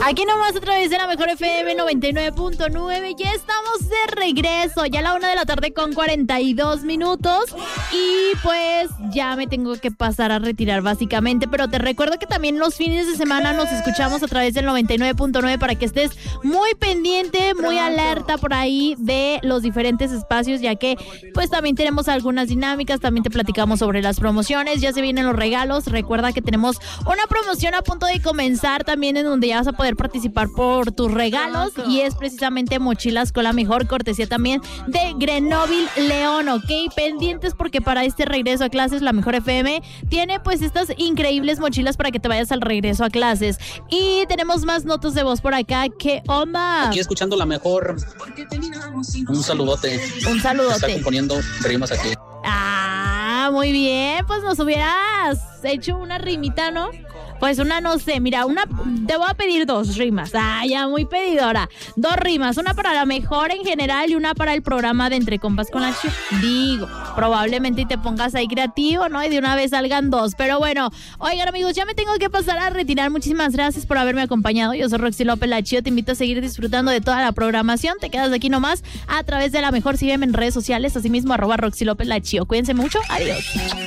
Aquí nomás a través de la mejor FM 99.9. Ya estamos de regreso, ya a la 1:00 con 42 minutos. Y pues ya me tengo que pasar a retirar básicamente. Pero te recuerdo que también los fines de semana nos escuchamos a través del 99.9 para que estés muy pendiente, muy alerta por ahí de los diferentes espacios, ya que pues también tenemos algunas dinámicas, también te platicamos sobre las promociones, ya se vienen los regalos. Recuerda que tenemos una promoción a punto de comenzar también en donde ya vas a poder participar por tus regalos y es precisamente mochilas con la mejor cortesía también de Grenoble León, ¿ok? Pendientes porque para este regreso a clases la mejor FM tiene pues estas increíbles mochilas para que te vayas al regreso a clases. Y tenemos más notas de voz por acá. ¿Qué onda? Aquí escuchando la mejor. Un saludote. Un saludote. Está componiendo rimas aquí. Ah, muy bien, pues nos hubieras hecho una rimita, ¿no? Pues una, no sé, mira, te voy a pedir 2 rimas. Ah, ya, muy pedidora. 2 rimas, una para la mejor en general y una para el programa de Entre Compas con la Chio. Digo, probablemente y te pongas ahí creativo, ¿no? Y de una vez salgan 2. Pero bueno, oigan amigos, ya me tengo que pasar a retirar. Muchísimas gracias por haberme acompañado. Yo soy Roxy López La Chio. Te invito a seguir disfrutando de toda la programación. Te quedas aquí nomás a través de la mejor. Sígueme en redes sociales, asimismo @Roxy López La Chio. Cuídense mucho. Adiós.